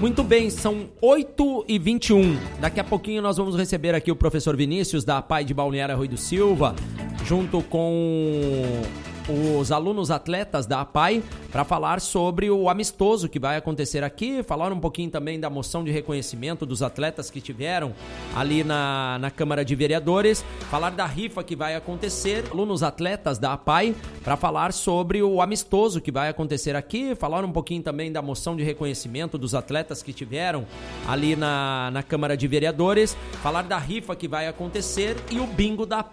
Muito bem, são 8h21. Daqui a pouquinho nós vamos receber aqui o professor Vinícius, da APAE de Balneário Arroio do Silva, junto com os alunos atletas da APAE, para falar sobre o amistoso que vai acontecer aqui, falar um pouquinho também da moção de reconhecimento dos atletas que estiveram ali na Câmara de Vereadores, falar da rifa que vai acontecer, alunos atletas da APAE, para falar sobre o amistoso que vai acontecer aqui, falar um pouquinho também da moção de reconhecimento dos atletas que estiveram ali na Câmara de Vereadores, falar da rifa que vai acontecer e o bingo da